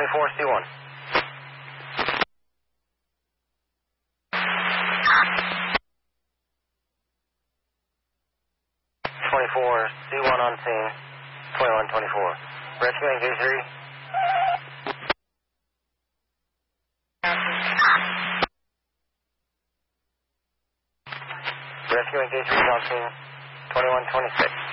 24C1. 24C1 on scene. 2124. Rescuing K3. Rescuing K3 on scene. 2126.